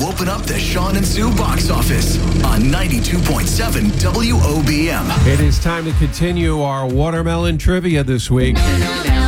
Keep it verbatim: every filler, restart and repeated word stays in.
open up the Sean and Sue box office on ninety-two point seven W O B M. It is time to continue our watermelon trivia this week.